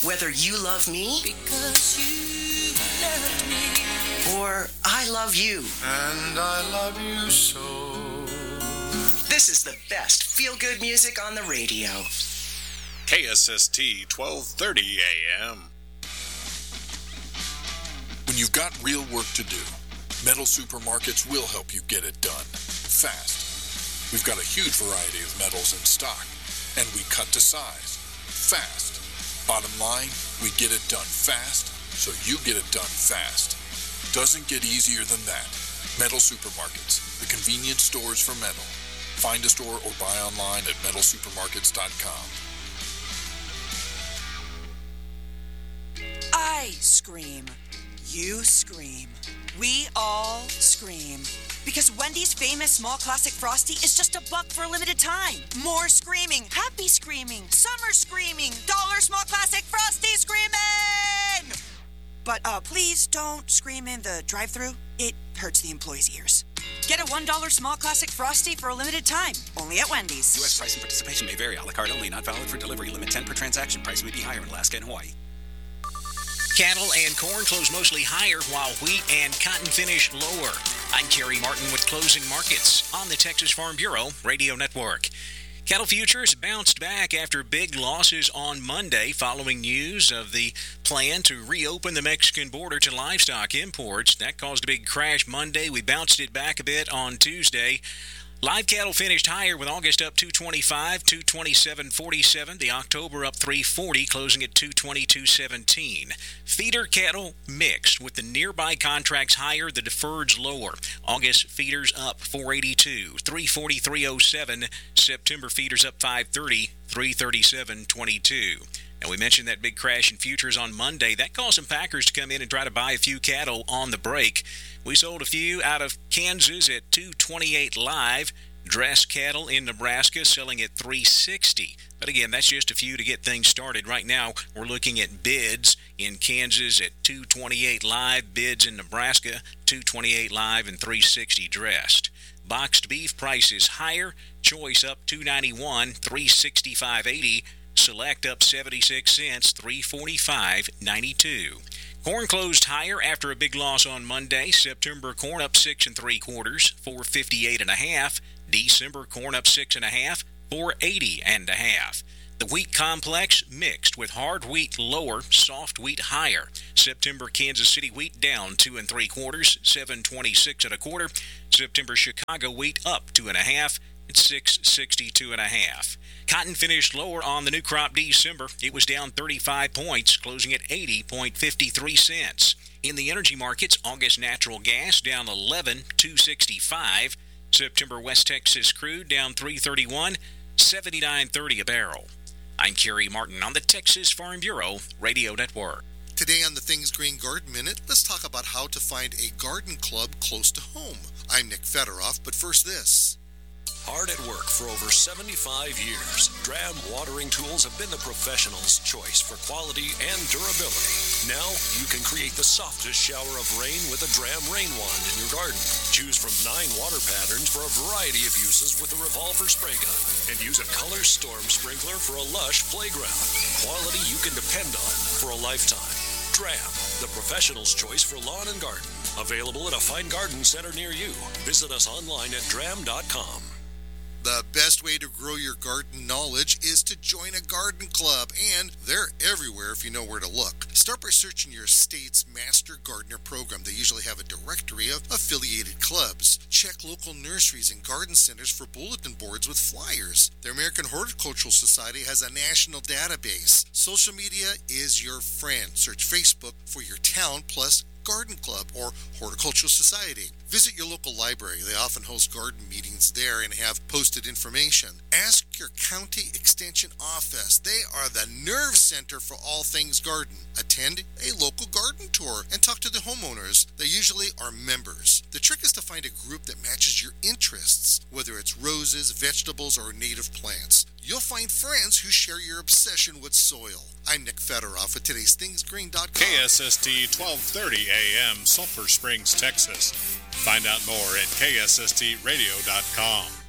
Whether you love me because you love me, or I love you. And I love you so. This is the best feel-good music on the radio. KSST 1230 AM. When you've got real work to do, Metal Supermarkets will help you get it done fast. We've got a huge variety of metals in stock, and we cut to size fast. Bottom line, we get it done fast, so you get it done fast. Doesn't get easier than that. Metal Supermarkets, the convenience stores for metal. Find a store or buy online at metalsupermarkets.com. I scream. You scream. We all scream. Because Wendy's famous small classic Frosty is just $1 for a limited time. More screaming, happy screaming, summer screaming, dollar small classic Frosty screaming! But please don't scream in the drive-thru. It hurts the employees' ears. Get a $1 small classic Frosty for a limited time, only at Wendy's. U.S. price and participation may vary. A la carte only, not valid for delivery. Limit 10 per transaction. Price may be higher in Alaska and Hawaii. Cattle and corn close mostly higher, while wheat and cotton finish lower. I'm Kerry Martin with Closing Markets on the Texas Farm Bureau Radio Network. Cattle futures bounced back after big losses on Monday following news of the plan to reopen the Mexican border to livestock imports. That caused a big crash Monday. We bounced it back a bit on Tuesday. Live cattle finished higher with August up 225, 227.47. The October up 340, closing at 222.17. Feeder cattle mixed with the nearby contracts higher, the deferreds lower. August feeders up 482, 343.07. September feeders up 530, 337.22. Now, we mentioned that big crash in futures on Monday. That caused some packers to come in and try to buy a few cattle on the break. We sold a few out of Kansas at $228 live. Dress cattle in Nebraska selling at $360. But again, that's just a few to get things started. Right now, we're looking at bids in Kansas at $228 live, bids in Nebraska, $228 live and $360 dressed. Boxed beef prices higher. Choice up $291, $365.80. Select up 76 cents, $345.92. Corn closed higher after a big loss on Monday. September corn up 6 3/4, $458.5. December corn up 6 1/2, $480.5. The wheat complex mixed with hard wheat lower, soft wheat higher. September Kansas City wheat down 2 3/4, $726 1/4. September Chicago wheat up 2 1/2, at $662.5. Cotton finished lower on the new crop December. It was down 35 points, closing at 80.53 cents. In the energy markets, August natural gas down 11, $265. September West Texas crude down 331, $79.30 a barrel. I'm Kerry Martin on the Texas Farm Bureau Radio Network. Today on the Things Green Garden Minute, let's talk about how to find a garden club close to home. I'm Nick Federoff, but first this. Hard at work for over 75 years, Dram watering tools have been the professional's choice for quality and durability. Now you can create the softest shower of rain with a Dram rain wand in your garden. Choose from 9 water patterns for a variety of uses with a revolver spray gun, and use a color storm sprinkler for a lush playground. Quality you can depend on for a lifetime. Dram, the professional's choice for lawn and garden. Available at a fine garden center near you. Visit us online at dram.com. The best way to grow your garden knowledge is to join a garden club, and they're everywhere if you know where to look. Start by searching your state's Master Gardener program. They usually have a directory of affiliated clubs. Check local nurseries and garden centers for bulletin boards with flyers. The American Horticultural Society has a national database. Social media is your friend. Search Facebook for your town plus garden club or horticultural society. Visit your local library. They often host garden meetings there and have posted information. Ask your county extension office. They are the nerve center for all things garden. Attend a local garden tour and talk to the homeowners. They usually are members. The trick is to find a group that matches your interests, whether it's roses, vegetables, or native plants. You'll find friends who share your obsession with soil. I'm Nick Federoff with today's ThingsGreen.com. KSST 1230 AM, Sulphur Springs, Texas. Find out more at KSSTradio.com.